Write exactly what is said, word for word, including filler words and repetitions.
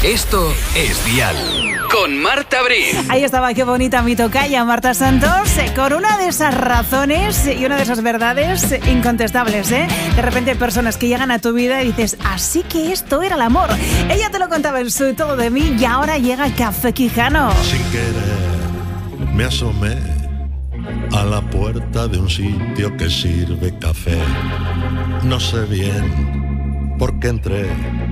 Esto es Dial. Con Marta Briz. Ahí estaba, qué bonita mi tocaya Marta Santos, eh, con una de esas razones y una de esas verdades incontestables, ¿eh? De repente hay personas que llegan a tu vida y dices, así que esto era el amor. Ella te lo contaba en su Todo de mí y ahora llega Café Quijano. Sin querer me asomé a la puerta de un sitio que sirve café. No sé bien por qué entré,